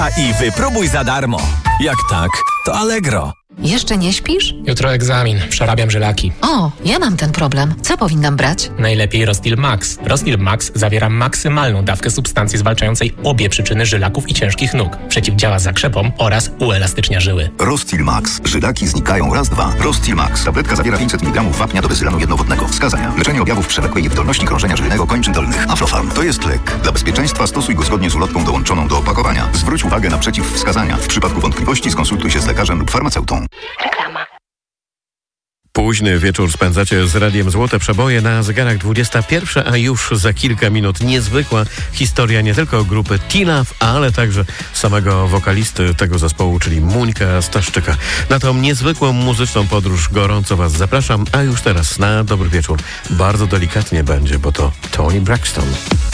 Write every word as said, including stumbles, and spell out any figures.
A i wypróbuj za darmo. Jak tak, to Allegro. Jeszcze nie śpisz? Jutro egzamin, przerabiam żylaki. O, ja mam ten problem. Co powinnam brać? Najlepiej Rostil Max. Rostil Max zawiera maksymalną dawkę substancji zwalczającej obie przyczyny żylaków i ciężkich nóg. Przeciwdziała zakrzepom oraz uelastycznia żyły. Rostil Max. Żylaki znikają raz, dwa. Rostil Max. Tabletka zawiera pięćset miligramów wapnia do bezylanu jednowodnego. Wskazania: leczenie objawów przewlekłej niewydolności krążenia żylnego kończyn dolnych. Aflofarm. To jest lek. Dla bezpieczeństwa stosuj go zgodnie z ulotką dołączoną do opakowania. Zwróć uwagę na przeciwwskazania. W przypadku wątpliwości skonsultuj się z lekarzem lub farmaceutą. Reklama. Późny wieczór spędzacie z Radiem Złote Przeboje, na zegarach dwudziesta pierwsza, a już za kilka minut niezwykła historia nie tylko grupy T-Love, ale także samego wokalisty tego zespołu, czyli Muńka Staszczyka. Na tą niezwykłą muzyczną podróż gorąco Was zapraszam, a już teraz na dobry wieczór bardzo delikatnie będzie, bo to Toni Braxton.